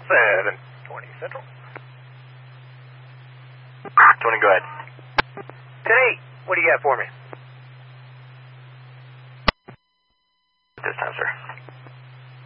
720 Central. 20, go ahead. 10-8, what do you got for me? This time, sir.